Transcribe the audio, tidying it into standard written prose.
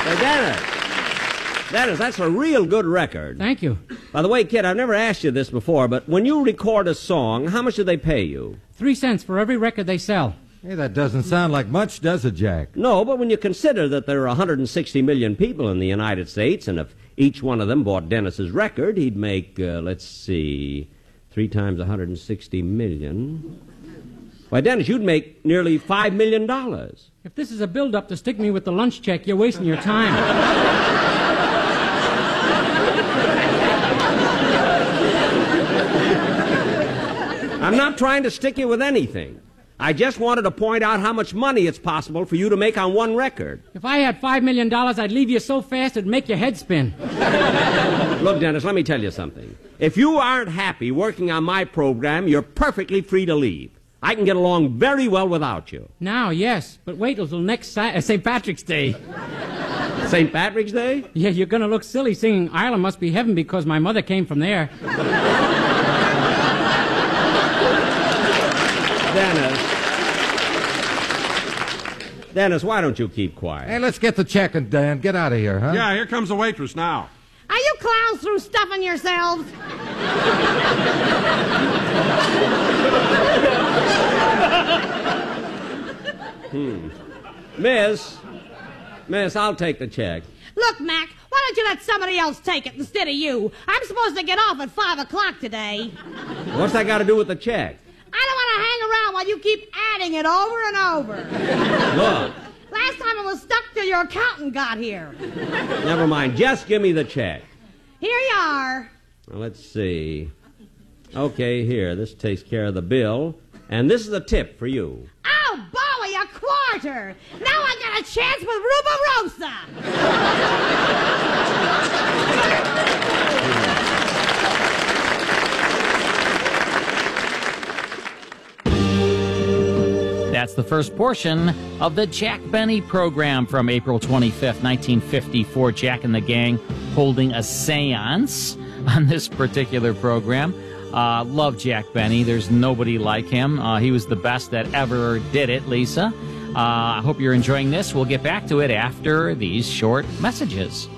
Hey, Dennis, that's a real good record. Thank you. By the way, kid, I've never asked you this before, but when you record a song, how much do they pay you? 3 cents for every record they sell. Hey, that doesn't sound like much, does it, Jack? No, but when you consider that there are 160 million people in the United States, and if each one of them bought Dennis's record, he'd make, 3 times 160 million. Why, Dennis, you'd make nearly $5 million. If this is a build-up to stick me with the lunch check, you're wasting your time. I'm not trying to stick you with anything. I just wanted to point out how much money it's possible for you to make on one record. If I had $5 million, I'd leave you so fast it'd make your head spin. Look, Dennis, let me tell you something. If you aren't happy working on my program, you're perfectly free to leave. I can get along very well without you. Now, yes, but wait till next St. Patrick's Day. St. Patrick's Day? Yeah, you're going to look silly singing Ireland Must Be Heaven because my mother came from there. Dennis, why don't you keep quiet? Hey, let's get the check and get out of here, huh? Yeah, here comes the waitress now. Are you clowns through stuffing yourselves? Miss, I'll take the check. Look, Mac, why don't you let somebody else take it instead of you? I'm supposed to get off at 5 o'clock today. What's that got to do with the check? I don't want to hang around while you keep adding it over and over. Look. Last time it was stuck till your accountant got here. Never mind. Just give me the check. Here you are. Well, let's see. Okay, here. This takes care of the bill. And this is a tip for you. Oh, Bowie, a quarter. Now I got a chance with Rubarosa. That's the first portion of the Jack Benny program from April 25th, 1954. Jack and the gang holding a seance on this particular program. Love Jack Benny. There's nobody like him. He was the best that ever did it, Lisa. I hope you're enjoying this. We'll get back to it after these short messages.